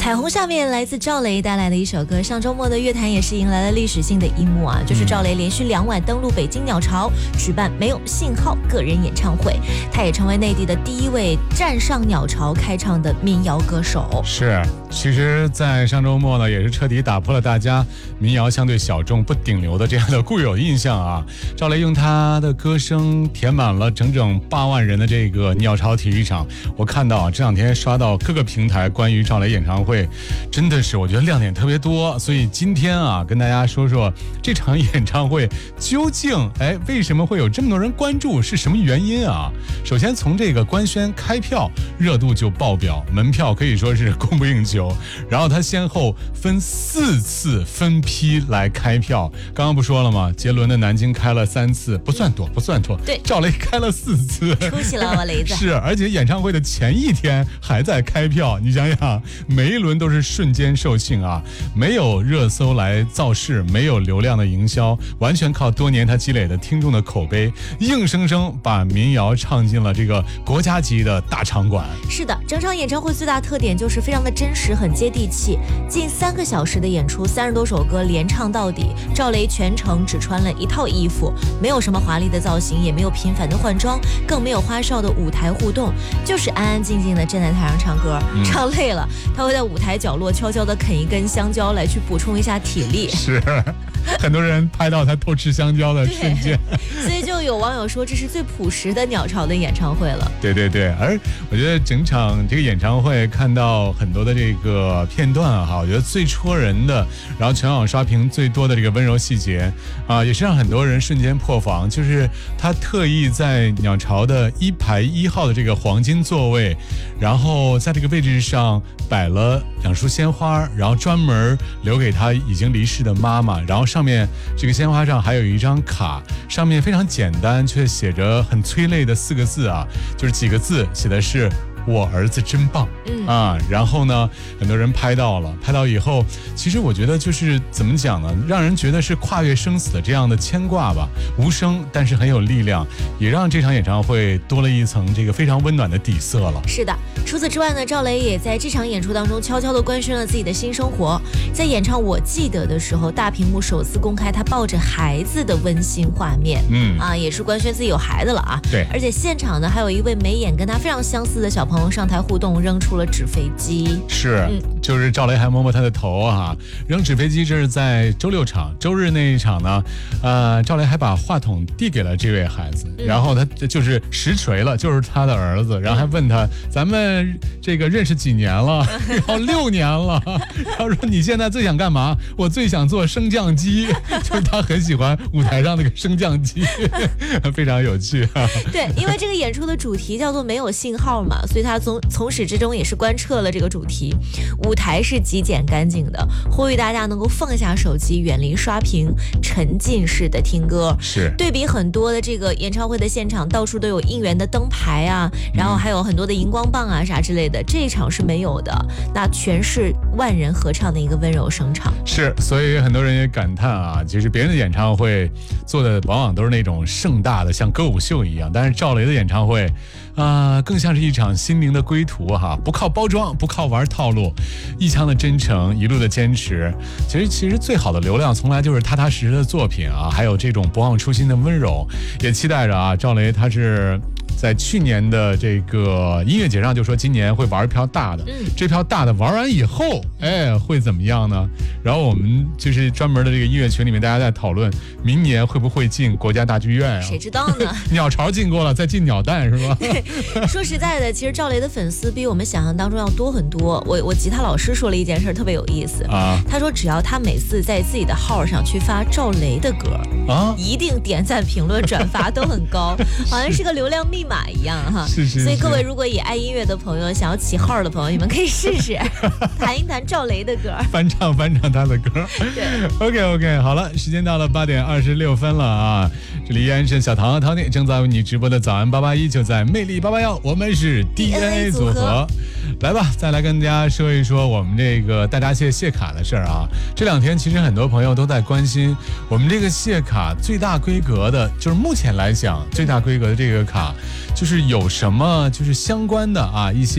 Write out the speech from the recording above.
彩虹下面来自赵雷带来的一首歌，上周末的乐坛也是迎来了历史性的一幕啊，就是赵雷连续2晚登陆北京鸟巢，举办没有信号个人演唱会，他也成为内地的第一位站上鸟巢开唱的民谣歌手。 是，其实在上周末呢，也是彻底打破了大家民谣相对小众不顶流的这样的固有印象啊。赵雷用他的歌声填满了整整8万人的这个鸟巢体育场。我看到这2天刷到各个平台关于赵雷演唱会，真的是我觉得亮点特别多，所以今天啊，跟大家说说这场演唱会究竟为什么会有这么多人关注，是什么原因啊？首先从这个官宣开票热度就爆表，门票可以说是供不应求，然后他先后分4次分批来开票。刚刚不说了吗？杰伦的南京开了3次，不算多。 对， 赵雷开了4次， 出息了，我雷子。 是，而且演唱会的前一天还在开票，你想想，每一轮都是瞬间售罄啊，没有热搜来造势，没有流量的营销，完全靠多年他积累的听众的口碑，硬生生把民谣唱进了这个国家级的大场馆。 是的，整场演唱会最大特点就是非常的真实，很接地气。近3个小时的演出，30多首歌连唱到底。赵雷全程只穿了1套衣服，没有什么华丽的造型，也没有频繁的换装，更没有花哨的舞台互动，就是安安静静的站在台上唱歌。唱累了，他会在舞台角落悄悄地啃一根香蕉来去补充一下体力。 是，很多人拍到他偷吃香蕉的瞬间。 所以就有网友说这是最朴实的鸟巢的演唱会了。 对，而我觉得整场这个演唱会看到很多的这个片段哈，我觉得最戳人的，然后全网刷屏最多的这个温柔细节啊，也是让很多人瞬间破防。就是他特意在鸟巢的1排1号的这个黄金座位，然后在这个位置上摆了2束鲜花，然后专门留给他已经离世的妈妈，然后上面这个鲜花上还有一张卡，上面非常简单却写着很催泪的4个字啊，就是几个字写的是我儿子真棒啊！然后呢，很多人拍到以后，其实我觉得就是怎么讲呢，让人觉得是跨越生死的这样的牵挂吧，无声但是很有力量，也让这场演唱会多了一层这个非常温暖的底色了。 是的，除此之外呢，赵雷也在这场演出当中悄悄地官宣了自己的新生活。在演唱《我记得》的时候，大屏幕首次公开他抱着孩子的温馨画面，也是官宣自己有孩子了啊。 对， 而且现场呢还有一位眉眼跟他非常相似的小朋友上台互动，扔出了纸飞机。 是，就是赵雷还摸摸他的头啊，扔纸飞机。这是在周6场，周日那一场呢，赵雷还把话筒递给了这位孩子，然后他就是实锤了，就是他的儿子，然后还问他咱们这个认识几年了，然后6年了，他说你现在最想干嘛？我最想做升降机，就是他很喜欢舞台上那个升降机，非常有趣啊。 对，因为这个演出的主题叫做没有信号嘛，所以他从始至终也是贯彻了这个主题。舞台是极简干净的，呼吁大家能够放下手机，远离刷屏，沉浸式的听歌。 是， 对比很多的这个演唱会的现场，到处都有应援的灯牌啊，然后还有很多的荧光棒啊啥之类的，这一场是没有的，那全是万人合唱的一个温柔声场。 是，所以很多人也感叹啊，其实别人的演唱会做的往往都是那种盛大的，像歌舞秀一样，但是赵雷的演唱会更像是一场心灵的归途哈，不靠包装，不靠玩套路，一腔的真诚，一路的坚持。其实最好的流量从来就是踏踏实实的作品啊，还有这种不忘初心的温柔。也期待着啊，赵雷他是在去年的这个音乐节上就说今年会玩一票大的，这票大的玩完以后，会怎么样呢？然后我们就是专门的这个音乐群里面，大家在讨论明年会不会进国家大剧院啊？ 谁知道呢？ 鸟巢进过了，再进鸟蛋是吧？ 说实在的，其实赵雷的粉丝比我们想象当中要多很多。我吉他老师说了一件事特别有意思啊，他说只要他每次在自己的号上去发赵雷的歌啊，一定点赞、评论、转发都很高，好像是个流量密码一样哈。 是。 所以各位如果也爱音乐的朋友，想要起号的朋友，你们可以试试弹一弹赵雷的歌， 翻唱他的歌。对 ，OK， 好了，时间到了8点26分了啊！这里依然是小唐和 Tony 正在为你直播的早安881，就在魅力881，我们是 DNA 组合。来吧，再来跟大家说一说我们这个大闸蟹谢卡的事儿啊。这2天其实很多朋友都在关心我们这个谢卡最大规格的，就是目前来讲最大规格的这个卡，就是有什么就是相关的啊一些